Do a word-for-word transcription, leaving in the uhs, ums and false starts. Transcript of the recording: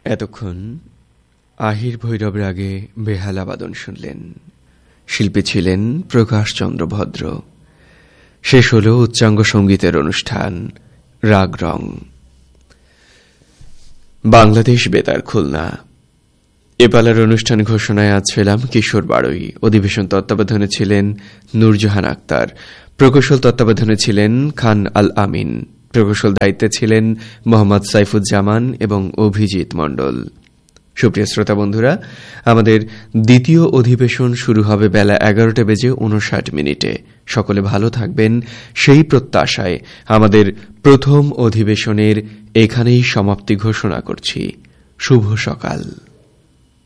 এতক্ষণ আহির ভৈরব রাগে বেহালা বাদন শুনলেন। শিল্পী ছিলেন প্রকাশচন্দ্র ভদ্র। শেষ হল উচ্চাঙ্গ সঙ্গীতের অনুষ্ঠান রাগ রং। বাংলাদেশ বেতার খুলনা। এপালার অনুষ্ঠান ঘোষণায় আজ ছিলাম কিশোর বাড়ই। অধিবেশন তত্ত্বাবধানে ছিলেন নূরজাহান আক্তার। প্রকৌশল তত্ত্বাবধানে ছিলেন খান আল আমিন। প্রকৌশল দায়িত্বে ছিলেন মোহাম্মদ সাইফুজ্জামান এবং অভিজিৎ মণ্ডল। সুপ্রিয় শ্রোতা বন্ধুরা, আমাদের দ্বিতীয় অধিবেশন শুরু হবে বেলা এগারোটা বেজে উনষাট মিনিটে। সকলে ভালো থাকবেন সেই প্রত্যাশায় আমাদের প্রথম অধিবেশনের এখানেই সমাপ্তি ঘোষণা করছি। শুভ সকাল।